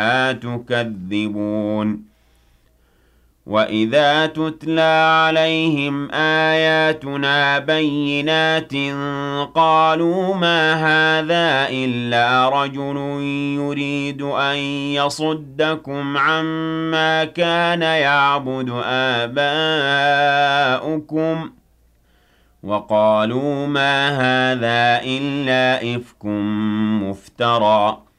تُكَذِّبُونَ وَإِذَا تُتْلَىٰ عَلَيْهِمْ آيَاتُنَا بَيِّنَاتٍ قَالُوا مَا هَٰذَا إِلَّا رَجُلٌ يُرِيدُ أَن يَصُدَّكُمْ عَمَّا كَانَ يَعْبُدُ آبَاؤُكُمْ ۖ وَقَالُوا مَا هَٰذَا إِلَّا إِفْكٌ مُّفْتَرًى